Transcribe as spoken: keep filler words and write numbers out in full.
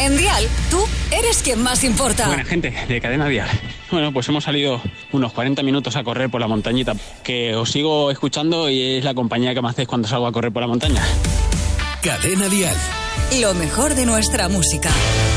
En Dial, tú eres quien más importa. Buena gente de Cadena Dial. Bueno, pues hemos salido unos cuarenta minutos a correr por la montañita, que os sigo escuchando y es la compañía que me hacéis cuando salgo a correr por la montaña. Cadena Dial. Lo mejor de nuestra música.